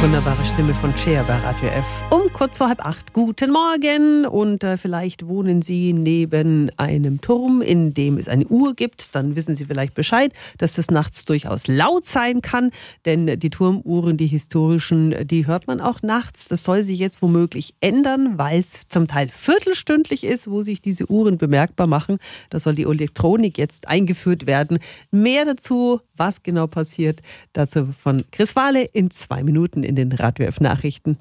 Wunderbare Stimme von Cher bei Radio F. Um kurz vor 7:30. Guten Morgen. Und vielleicht wohnen Sie neben einem Turm, in dem es eine Uhr gibt. Dann wissen Sie vielleicht Bescheid, dass das nachts durchaus laut sein kann. Denn die Turmuhren, die historischen, die hört man auch nachts. Das soll sich jetzt womöglich ändern, weil es zum Teil viertelstündlich ist, wo sich diese Uhren bemerkbar machen. Da soll die Elektronik jetzt eingeführt werden. Mehr dazu, was genau passiert, dazu von Chris Wahle in 2 Minuten in den Radio F Nachrichten.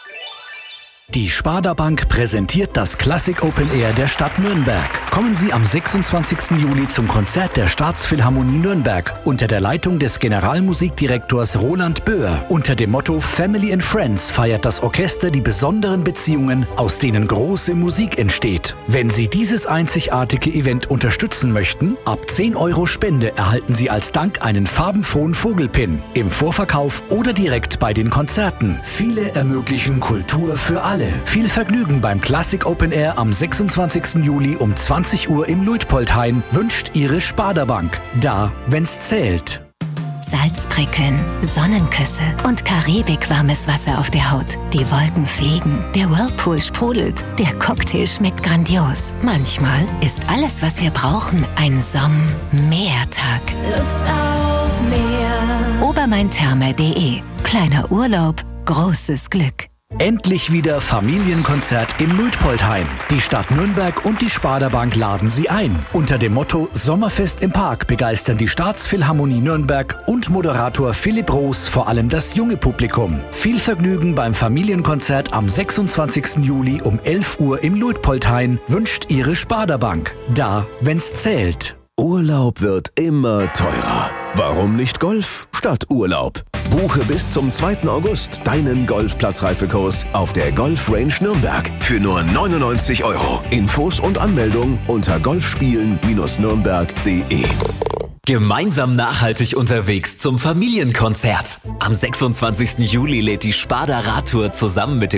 Die Sparda Bank präsentiert das Classic Open Air der Stadt Nürnberg. Kommen Sie am 26. Juli zum Konzert der Staatsphilharmonie Nürnberg unter der Leitung des Generalmusikdirektors Roland Böhr. Unter dem Motto Family and Friends feiert das Orchester die besonderen Beziehungen, aus denen große Musik entsteht. Wenn Sie dieses einzigartige Event unterstützen möchten, ab 10 € Spende erhalten Sie als Dank einen farbenfrohen Vogelpin. Im Vorverkauf oder direkt bei den Konzerten. Viele ermöglichen Kultur für alle. Viel Vergnügen beim Classic Open Air am 26. Juli um 20 Uhr im Luitpoldhain wünscht Ihre Sparda Bank. Da, wenn's zählt. Salzprickeln, Sonnenküsse und Karibik-warmes Wasser auf der Haut. Die Wolken fliegen, der Whirlpool sprudelt, der Cocktail schmeckt grandios. Manchmal ist alles, was wir brauchen, ein Meertag. Lust auf Meer. Obermaintherme.de. Kleiner Urlaub, großes Glück. Endlich wieder Familienkonzert im Luitpoldhain. Die Stadt Nürnberg und die Sparda Bank laden Sie ein. Unter dem Motto Sommerfest im Park begeistern die Staatsphilharmonie Nürnberg und Moderator Philipp Roos vor allem das junge Publikum. Viel Vergnügen beim Familienkonzert am 26. Juli um 11 Uhr im Luitpoldhain wünscht Ihre Sparda Bank. Da, wenn's zählt. Urlaub wird immer teurer. Warum nicht Golf statt Urlaub? Buche bis zum 2. August deinen Golfplatzreifekurs auf der Golf Range Nürnberg für nur 99 €. Infos und Anmeldung unter golfspielen-nürnberg.de. Gemeinsam nachhaltig unterwegs zum Familienkonzert. Am 26. Juli lädt die Sparda Radtour zusammen mit dem